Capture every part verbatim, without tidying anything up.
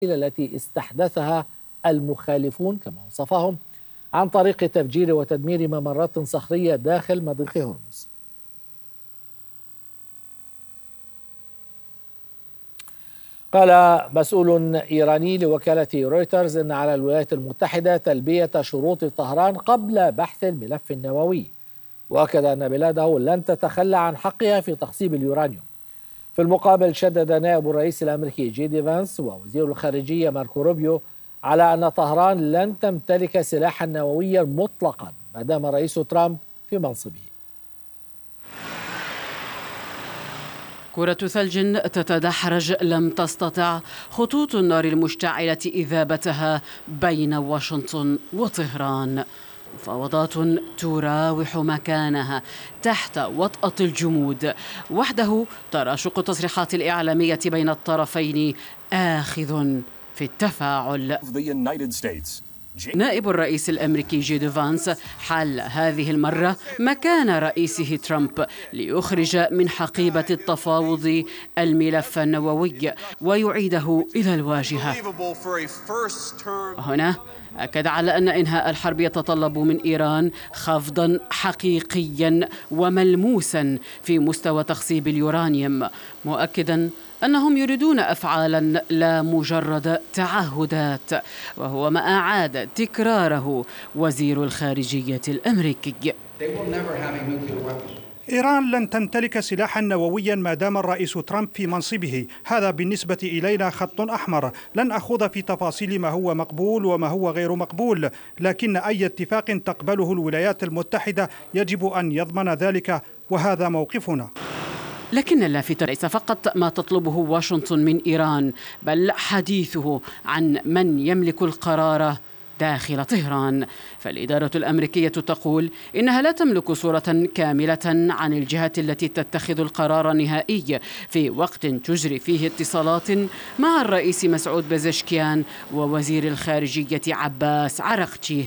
التي استحدثها المخالفون كما وصفهم عن طريق تفجير وتدمير ممرات صخرية داخل مضيق هرمز. قال مسؤول إيراني لوكالة رويترز إن على الولايات المتحدة تلبية شروط طهران قبل بحث الملف النووي، وأكد أن بلاده لن تتخلى عن حقها في تخصيب اليورانيوم. في المقابل شدد نائب الرئيس الأمريكي جي دي فانس ووزير الخارجية ماركو روبيو على أن طهران لن تمتلك سلاحا نوويا مطلقا ما دام الرئيس ترامب في منصبه. كرة ثلج تتدحرج لم تستطع خطوط النار المشتعلة إذابتها بين واشنطن وطهران. مفاوضات تراوح مكانها تحت وطأة الجمود. وحده تراشق التصريحات الإعلامية بين الطرفين آخذ في التفاعل. نائب الرئيس الأمريكي جي دي فانس حل هذه المرة مكان رئيسه ترامب ليخرج من حقيبة التفاوض الملف النووي ويعيده إلى الواجهة. هنا أكد على أن إنهاء الحرب يتطلب من إيران خفضاً حقيقياً وملموساً في مستوى تخصيب اليورانيوم، مؤكداً أنهم يريدون أفعالاً لا مجرد تعهدات، وهو ما أعاد تكراره وزير الخارجية الأمريكي. إيران لن تمتلك سلاحا نوويا ما دام الرئيس ترامب في منصبه، هذا بالنسبة إلينا خط أحمر. لن أخوض في تفاصيل ما هو مقبول وما هو غير مقبول، لكن أي اتفاق تقبله الولايات المتحدة يجب أن يضمن ذلك، وهذا موقفنا. لكن اللافت ليس فقط ما تطلبه واشنطن من إيران، بل حديثه عن من يملك القرار داخل طهران. فالإدارة الأمريكية تقول إنها لا تملك صورة كاملة عن الجهة التي تتخذ القرار النهائي في وقت تجري فيه اتصالات مع الرئيس مسعود بزشكيان ووزير الخارجية عباس عراقچي.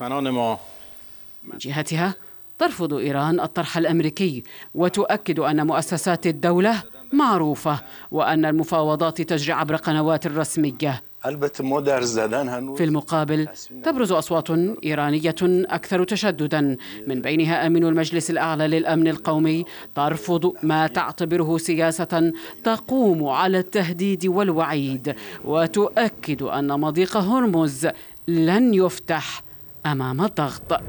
من جهتها ترفض إيران الطرح الأمريكي وتؤكد أن مؤسسات الدولة معروفة وأن المفاوضات تجري عبر قنوات رسمية. في المقابل تبرز أصوات إيرانية أكثر تشدداً، من بينها أمين المجلس الأعلى للأمن القومي ترفض ما تعتبره سياسة تقوم على التهديد والوعيد، وتؤكد أن مضيق هرمز لن يفتح أمام الضغط.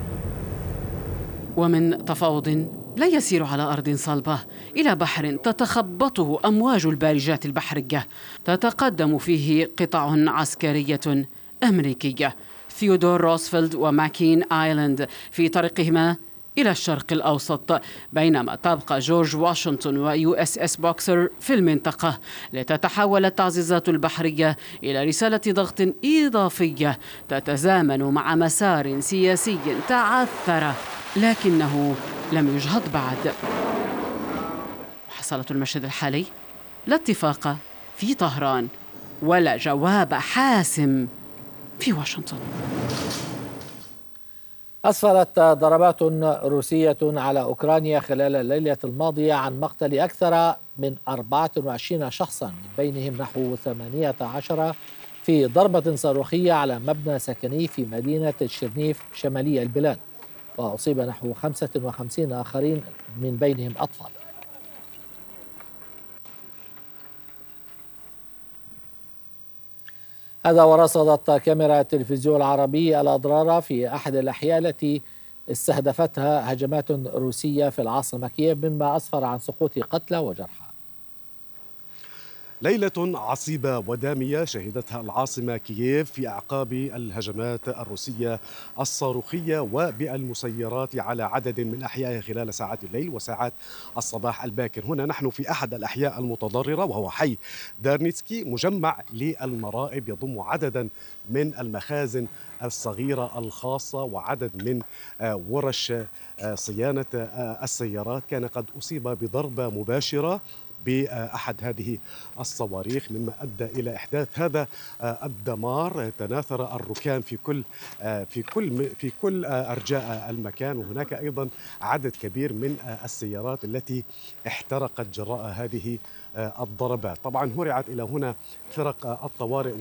ومن تفاوض لا يسير على أرض صلبة إلى بحر تتخبطه أمواج البارجات البحرية تتقدم فيه قطع عسكرية أمريكية. ثيودور روزفلت وماكين آيلاند في طريقهما إلى الشرق الأوسط، بينما تبقى جورج واشنطن ويو اس اس بوكسر في المنطقة لتتحول التعزيزات البحرية إلى رسالة ضغط إضافية تتزامن مع مسار سياسي تعثر لكنه لم يجهض بعد. وحصلت المشهد الحالي لا اتفاق في طهران ولا جواب حاسم في واشنطن. أسفرت ضربات روسية على أوكرانيا خلال الليلة الماضية عن مقتل أكثر من أربعة وعشرين شخصا، من بينهم نحو ثمانية عشر في ضربة صاروخية على مبنى سكني في مدينة تشيرنيف شمالي البلاد، وأصيب نحو خمسة وخمسين آخرين من بينهم أطفال. هذا ورصدت كاميرا التلفزيون العربي الأضرار في أحد الأحياء التي استهدفتها هجمات روسية في العاصمة كييف، مما أسفر عن سقوط قتلى وجرحى. ليلة عصيبة ودامية شهدتها العاصمة كييف في أعقاب الهجمات الروسية الصاروخية وبالمسيرات على عدد من أحيائها خلال ساعات الليل وساعات الصباح الباكر. هنا نحن في أحد الأحياء المتضررة وهو حي دارنيتسكي، مجمع للمرائب يضم عددا من المخازن الصغيرة الخاصة وعدد من ورش صيانة السيارات. كان قد أصيب بضربة مباشرة بأحد هذه الصواريخ، مما أدى إلى إحداث هذا الدمار. تناثر الركام في كل في كل في كل أرجاء المكان، وهناك أيضا عدد كبير من السيارات التي احترقت جراء هذه الضربات. طبعا هرعت إلى هنا فرق الطوارئ